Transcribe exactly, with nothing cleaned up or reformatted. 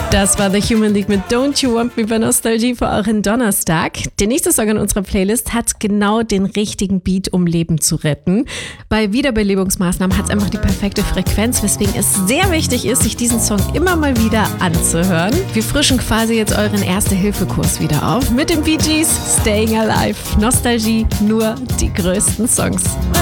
Das war The Human League mit Don't You Want Me bei Nostalgie für euren Donnerstag. Der nächste Song in unserer Playlist hat genau den richtigen Beat, um Leben zu retten. Bei Wiederbelebungsmaßnahmen hat es einfach die perfekte Frequenz, weswegen es sehr wichtig ist, sich diesen Song immer mal wieder anzuhören. Wir frischen quasi jetzt euren Erste-Hilfe-Kurs wieder auf mit den Bee Gees, Staying Alive. Nostalgie, nur die größten Songs.